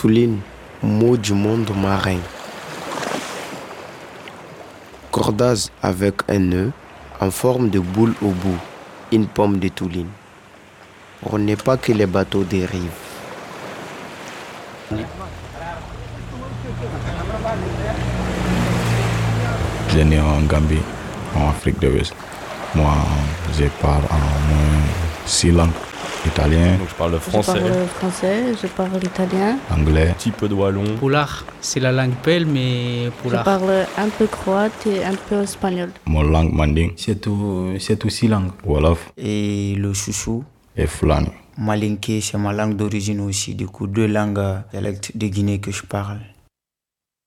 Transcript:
Touline, mot du monde marin. Cordage avec un nœud en forme de boule au bout, une pomme de Touline. On n'est pas que les bateaux dérivent. Je suis né en Gambie, en Afrique de l'Ouest. Moi, je parle en moins 6 langues. Italien. Donc je parle français. Je parle français, je parle italien. Anglais. Un petit peu de wallon. Poulard, c'est la langue pelle, mais poulard. Je parle un peu croate et un peu espagnol. Mon langue manding. C'est aussi langue. Wolof. Et le chouchou. Et Fulani. Malinké, c'est ma langue d'origine aussi. Du coup, 2 langues dialectes de Guinée que je parle.